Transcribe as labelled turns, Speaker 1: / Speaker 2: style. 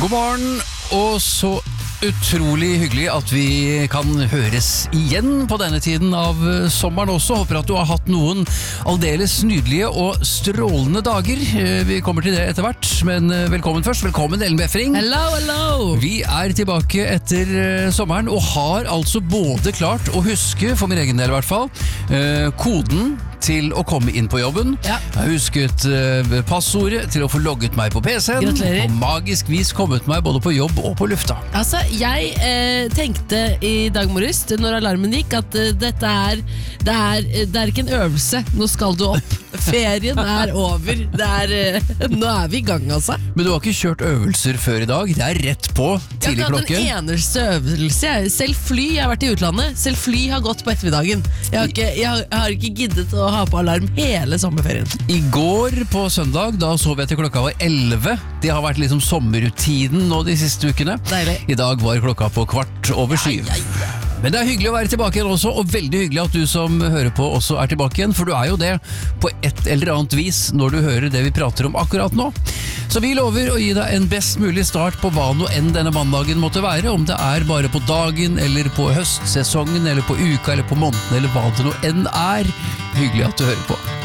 Speaker 1: God morgen, og så utrolig hyggelig at vi kan høres igjen på denne tiden av sommeren også. Håper at du har hatt noen aldeles nydelige og strålende dager. Vi kommer til det etter hvert, men velkommen først. Velkommen, Ellen Befring.
Speaker 2: Hello, hello!
Speaker 1: Vi er tilbake etter sommeren og har altså både klart å huske, for min egen del i hvert fall, koden til å komme inn på jobben.
Speaker 2: Ja.
Speaker 1: Jeg har husket passordet til å få logget meg på PC-en.
Speaker 2: Gratulerer.
Speaker 1: Og magisk vis kommet meg både på jobb og på lufta.
Speaker 2: Altså, jeg tenkte i dag morges, når alarmen gikk, at dette det er ikke en øvelse. Nå skal du opp. Ferien er over. Nå er vi i gang, altså.
Speaker 1: Men du har ikke kjørt øvelser før i dag. Det er rett på tidlig
Speaker 2: Jeg har
Speaker 1: klokke.
Speaker 2: hatt en eneste øvelse. Selv fly, jeg har vært i utlandet. Selv fly har gått på ettermiddagen. Jeg har ikke giddet å ha på alarm hele sommerferien.
Speaker 1: I går på søndag, da sov jeg til klokka var 11. Det har vært liksom sommerrutinen nå de siste ukene.
Speaker 2: Deilig.
Speaker 1: I dag var klokka på 7:15. Men det er hyggelig å være tilbake igjen også, og veldig hyggelig at du som hører på også er tilbake igjen, for du er jo det på et eller annet vis når du hører det vi prater om akkurat nå. Så vi lover å gi deg en best mulig start på hva nå enn denne mandagen måtte være, om det er bare på dagen, eller på høstsesongen, eller på uka, eller på måneden, eller hva det nå enn er. Hyggelig at du hører på.